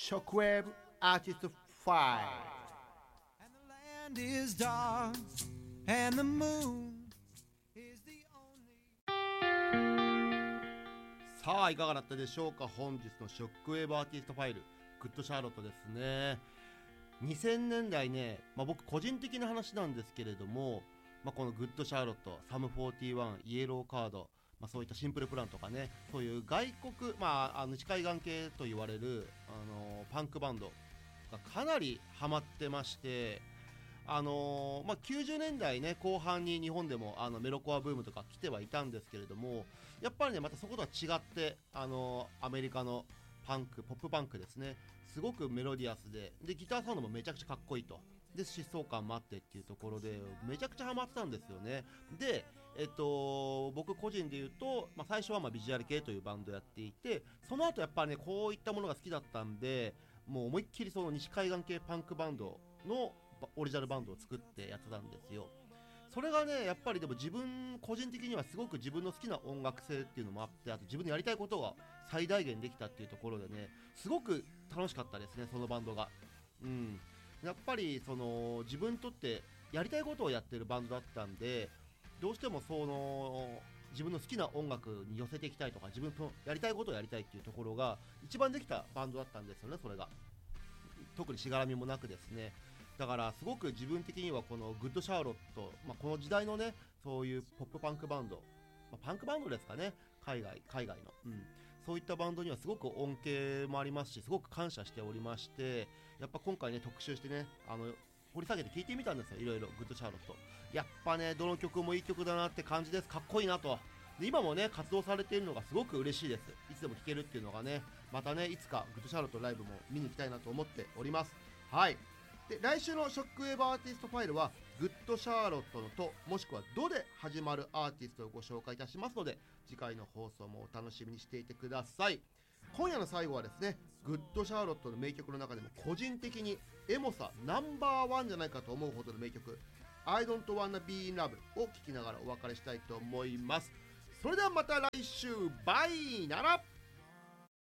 Shockwave Artist File. And the land is dark, and the moon is the only. さあいかがだったでしょうか。本日のショックウェーブアーティストファイル、グッドシャーロットですね。2000年代ね、僕個人的な話なんですけれども、このグッドシャーロット、サム41、イエローカード、そういったシンプルプランとかね、そういう外国、西海岸系と言われる、パンクバンドがかなりハマってまして、90年代ね後半に日本でもメロコアブームとか来てはいたんですけれども、やっぱりねまたそことは違って、アメリカのパンク、ポップパンクですね、すごくメロディアスでギターサウンドもめちゃくちゃかっこいいと、で疾走感もあってっていうところでめちゃくちゃハマってたんですよね。で僕個人で言うと、最初はビジュアル系というバンドやっていて、その後やっぱりねこういったものが好きだったんで、もう思いっきりその西海岸系パンクバンドのオリジナルバンドを作ってやってたんですよ。それがねやっぱりでも自分個人的にはすごく自分の好きな音楽性っていうのもあって、あと自分のやりたいことが最大限できたっていうところでね、すごく楽しかったですね、そのバンドが。やっぱりその自分にとってやりたいことをやってるバンドだったんで、どうしてもその自分の好きな音楽に寄せていきたいとか、自分のやりたいことをやりたいっていうところが一番できたバンドだったんですよね。それが特にしがらみもなくですね、だからすごく自分的にはこのグッドシャーロット、この時代のねそういうポップパンクバンド、パンクバンドですかね、海外の、そういったバンドにはすごく恩恵もありますし、すごく感謝しておりまして、やっぱ今回ね特集してね掘り下げて聞いてみたんですよ、いろいろグッドシャーロット。やっぱねどの曲もいい曲だなって感じです。かっこいいなと。で今もね活動されているのがすごく嬉しいです。いつでも聴けるっていうのがね、またねいつかグッドシャーロットライブも見に行きたいなと思っております。はい。で来週のショックウェーブアーティストファイルはグッドシャーロットのともしくはドで始まるアーティストをご紹介いたしますので、次回の放送もお楽しみにしていてください。今夜の最後はですね、グッドシャーロットの名曲の中でも個人的にエモさナンバーワンじゃないかと思うほどの名曲 I Don't Wanna Be in Love を聴きながらお別れしたいと思います。それではまた来週、バイなら。